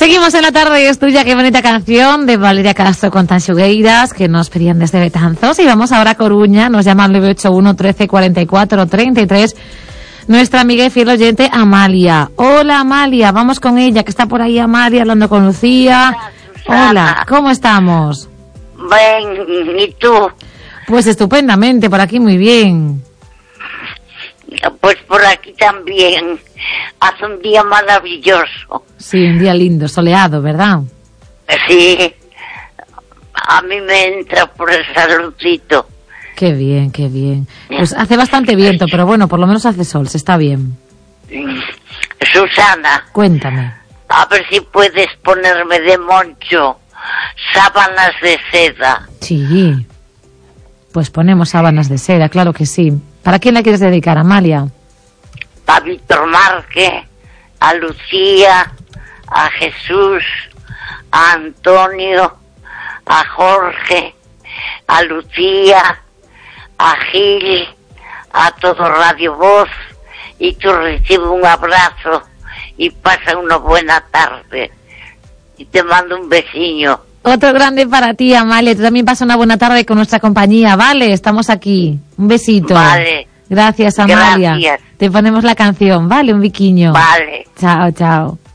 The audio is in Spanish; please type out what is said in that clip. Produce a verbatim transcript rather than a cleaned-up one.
Seguimos en la tarde y es tuya, qué bonita canción de Valeria Castro con Tanxugueiras, que nos pedían desde Betanzos. Y vamos ahora a Coruña, nos llama al nueve ocho uno, trece, cuarenta y cuatro, treinta y tres, nuestra amiga y fiel oyente Amalia. Hola Amalia, vamos con ella, que está por ahí Amalia hablando con Lucía. Hola, Hola, ¿cómo estamos? Bien, ¿y tú? Pues estupendamente, por aquí muy bien. Pues por aquí también. Hace un día maravilloso. Sí, un día lindo, soleado, ¿verdad? Sí. A mí me entra por el saludito. Qué bien, qué bien. Pues hace bastante viento, pero bueno, por lo menos hace sol, se está bien. Susana. Cuéntame. A ver si puedes ponerme de Moncho sábanas de seda. Sí. Pues ponemos sábanas de seda, claro que sí. ¿Para quién la quieres dedicar, Amalia? A Víctor Márquez, a Lucía, a Jesús, a Antonio, a Jorge, a Lucía, a Gil, a todo Radio Voz, y tú recibes un abrazo y pasa una buena tarde. Y te mando un besillo. Otro grande para ti, Amalia. Tú también pasa una buena tarde con nuestra compañía, ¿vale? Estamos aquí. Un besito. Vale. Gracias, Amalia. Gracias. Te ponemos la canción, ¿vale? Un biquiño. Vale. Chao, chao.